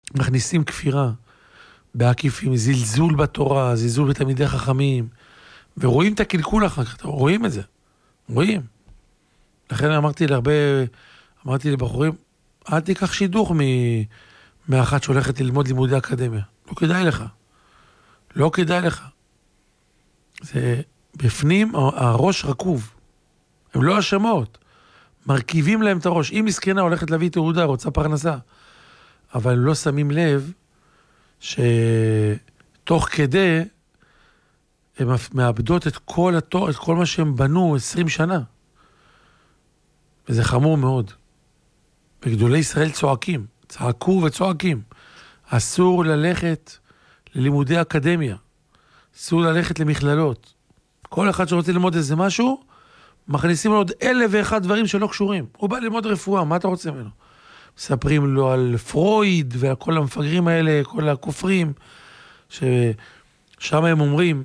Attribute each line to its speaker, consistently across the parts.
Speaker 1: מכניסים כפירה בעקיפים, זלזול בתורה, זלזול בתלמידי חכמים, ורואים את הקלקול אחר כך, רואים את זה, רואים. לכן אמרתי לבחורים, אל תיקח שידוך מאחת שהולכת ללמוד לימודי אקדמיה. לא כדאי לך. לא כדאי לך. זה בפנים, הראש רקוב. הם לא אשמות. מרכיבים להם את הראש. אם מסכנה הולכת להביא תעודה, רוצה פרנסה. אבל לא שמים לב שתוך כדי הם מאבדות את כל התור, את כל מה שהם בנו 20 שנה. וזה חמור מאוד. וגדולי ישראל צועקים, צעקו וצועקים. אסור ללכת ללימודי אקדמיה. אסור ללכת למכללות. כל אחד שרוצה ללמוד איזה משהו, מכניסים לו עוד 1,001 דברים שלא קשורים. הוא בא ללמוד רפואה, מה אתה רוצה ממנו? מספרים לו על פרויד ועל כל המפגרים האלה, כל הכופרים, ששם הם אומרים,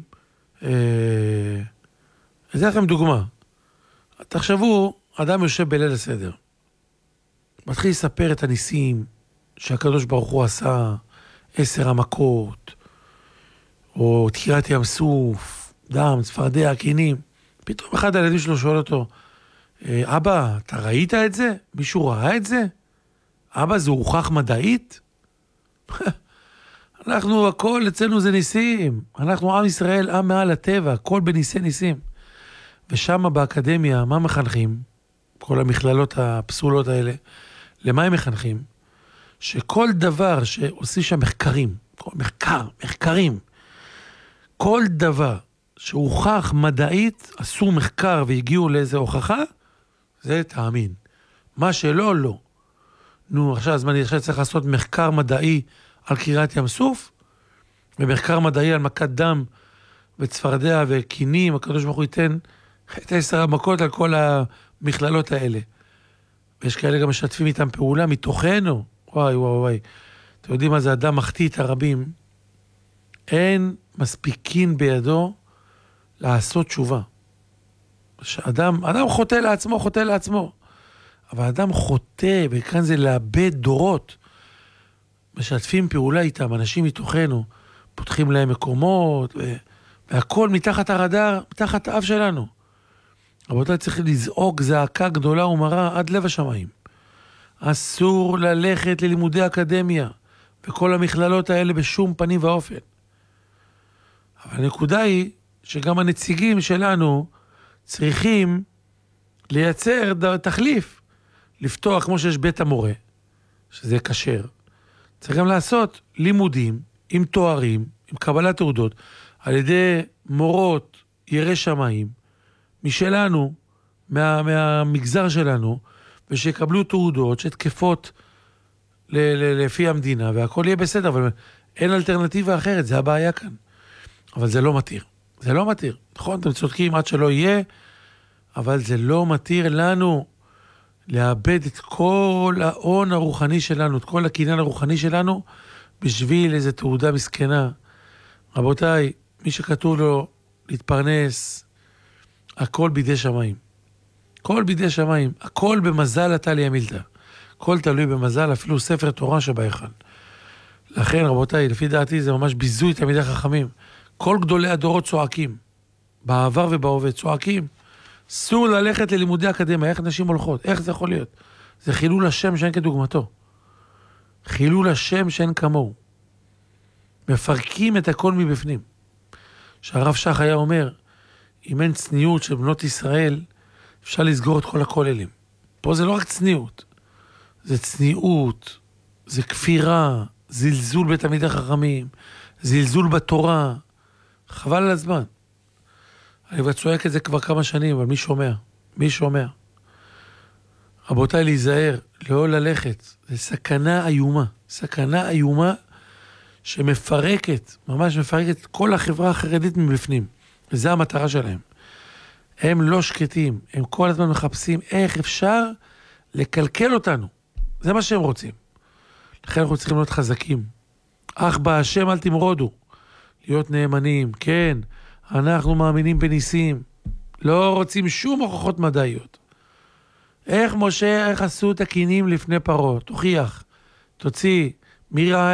Speaker 1: אתן לכם דוגמה. תחשבו, אדם יושב בליל הסדר, מתחיל לספר את הניסים שהקדוש ברוך הוא עשה, 10 המכות, או תקיעת ים סוף, דם, צפרדע, קינים. פתאום אחד הילדים שלו שואל אותו, אבא, אתה ראית את זה? מישהו ראה את זה? אבא, זה הוכח מדעית? אנחנו, הכל אצלנו זה ניסים. אנחנו עם ישראל, עם מעל הטבע, הכל בניסי ניסים. ושם באקדמיה, מה מחנכים? כל המכללות הפסולות האלה. למה הם מחנכים? שכל דבר שעושים שם מחקרים, מחקרים, כל דבר שהוכח מדעית, עשו מחקר והגיעו לאיזה הוכחה, זה תאמין. מה שלא, לא. נו, עכשיו צריך לעשות מחקר מדעי על קריעת ים סוף, ומחקר מדעי על מכת דם וצפרדע וקינים, הקדוש ברוך הוא ייתן את 10 המכות על כל המכללות האלה. ויש כאלה גם משתפים איתם פעולה מתוכנו. וואי, וואי, וואי. אתם יודעים מה זה אדם מחטיא את הרבים? אין מספיקין בידו לעשות תשובה. אדם חוטא לעצמו. אבל אדם חוטא, וכאן זה לאבד דורות. משתפים פעולה איתם, אנשים מתוכנו, פותחים להם מקומות, והכל מתחת הרדאר, מתחת האף שלנו. רבותיי, צריך לזעוק זעקה גדולה ומרה עד לב השמיים. אסור ללכת ללימודי אקדמיה, וכל המכללות האלה בשום פנים ואופן. אבל הנקודה היא, שגם הנציגים שלנו צריכים לייצר תחליף, לפתוח כמו שיש בית המורה, שזה כשר. צריך גם לעשות לימודים עם תוארים, עם קבלת תעודות, על ידי מורות ירא שמיים, משלנו, מהמגזר שלנו, ושיקבלו תעודות שתקפות לפי המדינה, והכל יהיה בסדר, אבל אין אלטרנטיבה אחרת, זה הבעיה כאן. אבל זה לא מתיר. זה לא מתיר. נכון, אתם צודקים עד שלא יהיה, אבל זה לא מתיר לנו לאבד את כל ההון הרוחני שלנו, את כל הקניין הרוחני שלנו, בשביל איזו תעודה מסכנה. רבותיי, מי שכתוב לו להתפרנס, הכל בידי שמיים. הכל בידי שמיים. הכל במזל אתה לי המילתא. הכל תלוי במזל, אפילו ספר תורה שבהיכל. לכן, רבותיי, לפי דעתי זה ממש ביזוי תלמידי חכמים. כל גדולי הדורות צועקים. בעבר ובהווה צועקים. אסור ללכת ללימודי אקדמיה. איך נשים הולכות? איך זה יכול להיות? זה חילול השם שאין כדוגמתו. חילול השם שאין כמוהו. מפרקים את הכל מבפנים. שהרב שח היה אומר, אם אין צניעות של בנות ישראל, אפשר לסגור את כל הכוללים. פה זה לא רק צניעות. זה צניעות, זה כפירה, זלזול בתלמידי חכמים, זלזול בתורה. חבל על הזמן. אני צועק את זה כבר כמה שנים, אבל מי שומע? מי שומע? רבותיי, להיזהר, לא ללכת. זה סכנה איומה. סכנה איומה שמפרקת, ממש מפרקת כל החברה החרדית מבפנים. וזו המטרה שלהם. הם לא שקטים, הם כל הזמן מחפשים איך אפשר לקלקל אותנו. זה מה שהם רוצים. לכן אנחנו צריכים להיות חזקים. אך בהשם אל תמרודו. להיות נאמנים, כן. אנחנו מאמינים בניסים. לא רוצים שום הוכחות מדעיות. איך משה, איך עשו את הקינים לפני פרעה? תוכיח. תוציא. מי ראה